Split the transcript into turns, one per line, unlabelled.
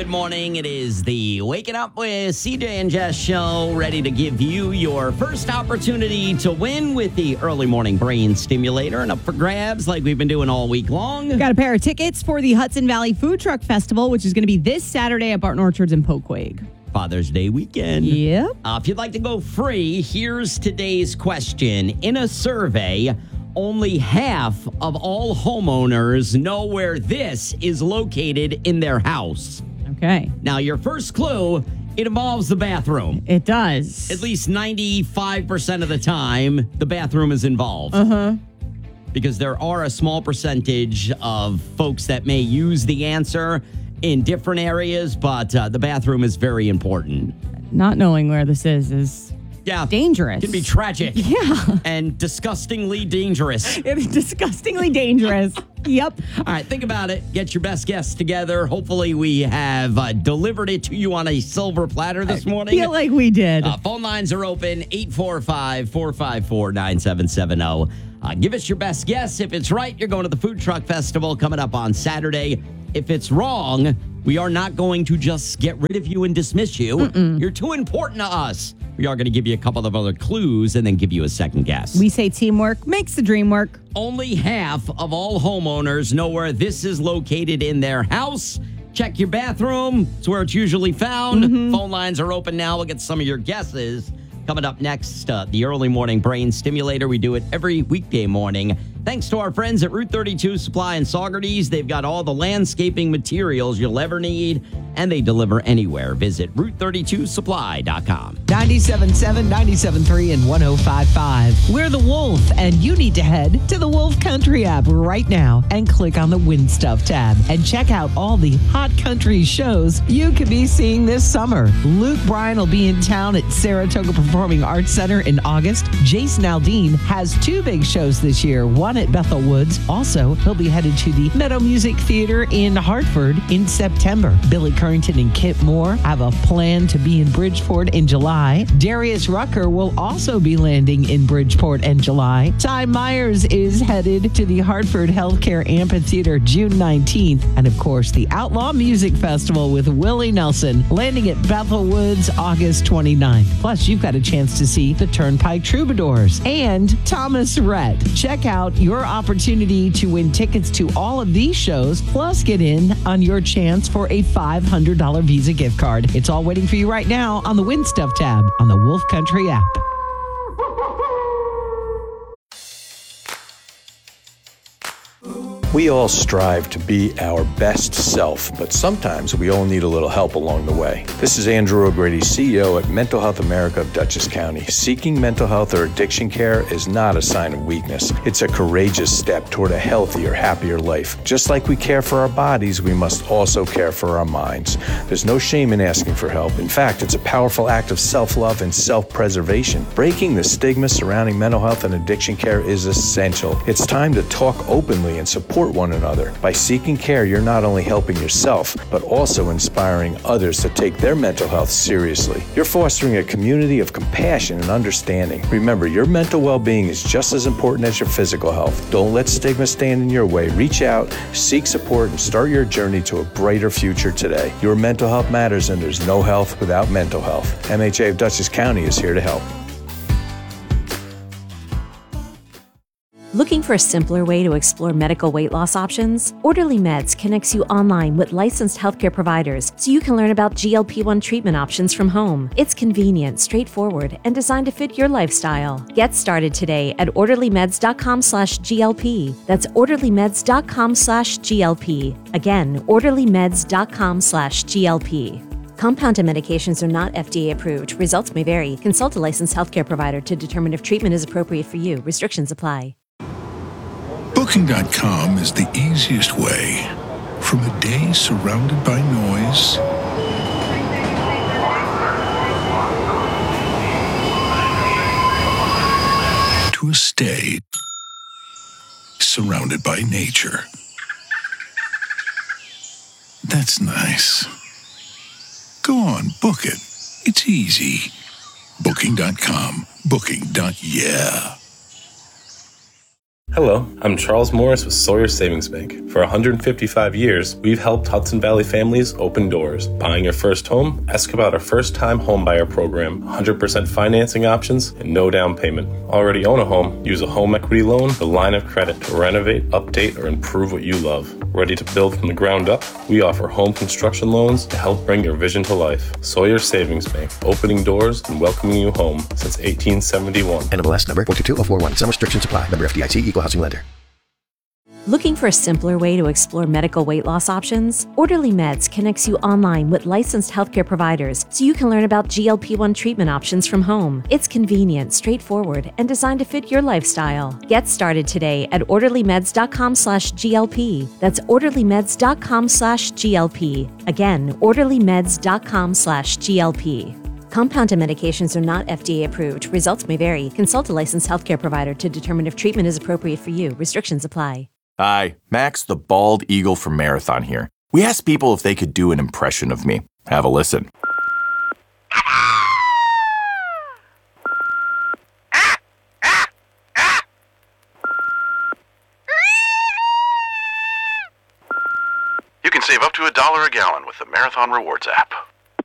morning. It is the Waking Up with CJ and Jess show, ready to give you your first opportunity to win with the early morning brain stimulator, and up for grabs like we've been doing all week long.
Got a pair of tickets for the Hudson Valley Food Truck Festival, which is going to be this Saturday at Barton Orchards in Poquag.
Father's Day weekend.
Yep.
If you'd like to go free, here's today's question. In a survey, only half of all homeowners know where this is located in their house.
Okay.
Now, your first clue, it involves the bathroom.
It does.
At least 95% of the time, the bathroom is involved. Because there are a small percentage of folks that may use the answer in different areas, but the bathroom is very important.
Not knowing where this is dangerous.
It can be tragic.
Yeah.
And disgustingly dangerous.
It is disgustingly dangerous. Yep.
All right, think about it. Get your best guess together. Hopefully we have delivered it to you on a silver platter this morning.
Feel like we did.
Phone lines are open, 845-454-9770. Give us your best guess. If it's right, you're going to the Food Truck Festival coming up on Saturday. If it's wrong, we are not going to just get rid of you and dismiss you. You're too important to us. We are going to give you a couple of other clues and then give you a second guess.
We say teamwork makes the dream work.
Only half of all homeowners know where this is located in their house. Check your bathroom. It's where it's usually found. Phone lines are open now. We'll get some of your guesses. Coming up next, the early morning brain stimulator. We do it every weekday morning. Thanks to our friends at Route 32 Supply in Saugerties. They've got all the landscaping materials you'll ever need, and they deliver anywhere. Visit Route32Supply.com.
97.7, 97.3, and 105.5. We're the Wolf, and you need to head to the Wolf Country app right now and click on the Win Stuff tab and check out all the hot country shows you could be seeing this summer. Luke Bryan will be in town at Saratoga Performing Arts Center in August. Jason Aldean has two big shows this year, one at Bethel Woods. Also, he'll be headed to the Meadow Music Theater in Hartford in September. Billy Currington and Kip Moore have a plan to be in Bridgeport in July. Darius Rucker will also be landing in Bridgeport in July. Ty Myers is headed to the Hartford Healthcare Amphitheater June 19th. And of course, the Outlaw Music Festival with Willie Nelson landing at Bethel Woods August 29th. Plus, you've got a chance to see the Turnpike Troubadours and Thomas Rhett. Check out your opportunity to win tickets to all of these shows, plus get in on your chance for a $500 Visa gift card. It's all waiting for you right now on the Win Stuff tab on the Wolf Country app.
We all strive to be our best self, but sometimes we all need a little help along the way. This is Andrew O'Grady, CEO at Mental Health America of Dutchess County. Seeking mental health or addiction care is not a sign of weakness. It's a courageous step toward a healthier, happier life. Just like we care for our bodies, we must also care for our minds. There's no shame in asking for help. In fact, it's a powerful act of self-love and self-preservation. Breaking the stigma surrounding mental health and addiction care is essential. It's time to talk openly and support one another. By seeking care, you're not only helping yourself, but also inspiring others to take their mental health seriously. You're fostering a community of compassion and understanding. Remember, your mental well-being is just as important as your physical health. Don't let stigma stand in your way. Reach out, seek support, and start your journey to a brighter future today. Your mental health matters, and there's no health without mental health. MHA of Dutchess County is here to help.
Looking for a simpler way to explore medical weight loss options? Orderly Meds connects you online with licensed healthcare providers so you can learn about GLP-1 treatment options from home. It's convenient, straightforward, and designed to fit your lifestyle. Get started today at orderlymeds.com/GLP. That's orderlymeds.com/GLP. Again, orderlymeds.com/GLP. Compounded medications are not FDA approved. Results may vary. Consult a licensed healthcare provider to determine if treatment is appropriate for you. Restrictions apply.
Booking.com is the easiest way. From a day surrounded by noise to a stay surrounded by nature. That's nice. Go on, book it. It's easy. Booking.com. Booking.yeah.
Hello, I'm Charles Morris with Sawyer Savings Bank. For 155 years, we've helped Hudson Valley families open doors. Buying your first home? Ask about our first-time homebuyer program, 100% financing options, and no down payment. Already own a home? Use a home equity loan, the line of credit to renovate, update, or improve what you love. Ready to build from the ground up? We offer home construction loans to help bring your vision to life. Sawyer Savings Bank, opening doors and welcoming you home since 1871.
NMLS number 422041. Some restrictions apply. Member FDIC, Equal Housing Lender.
Looking for a simpler way to explore medical weight loss options? Orderly Meds connects you online with licensed healthcare providers so you can learn about GLP-1 treatment options from home. It's convenient, straightforward, and designed to fit your lifestyle. Get started today at orderlymeds.com/GLP. That's orderlymeds.com/GLP. Again, orderlymeds.com/GLP. Compounded medications are not FDA approved. Results may vary. Consult a licensed healthcare provider to determine if treatment is appropriate for you. Restrictions apply.
Hi, Max the Bald Eagle from Marathon here. We asked people if they could do an impression of me. Have a listen.
You can save up to $1 a gallon with the Marathon Rewards app.